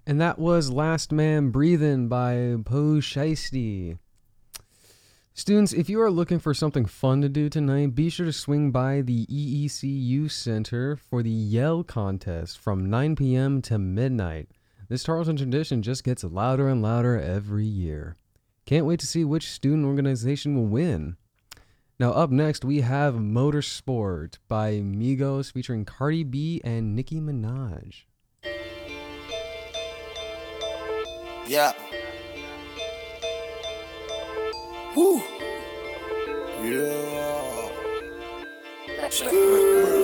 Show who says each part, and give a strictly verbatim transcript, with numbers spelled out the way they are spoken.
Speaker 1: And that was Last Man Breathin' by Poe Shiesty. Students, if you are looking for something fun to do tonight, be sure to swing by the E E C U Center for the Yell Contest from nine p.m. to midnight. This Tarleton tradition just gets louder and louder every year. Can't wait to see which student organization will win. Now up next, we have Motorsport by Migos featuring Cardi B and Nicki Minaj.
Speaker 2: Yeah. Woo. Yeah.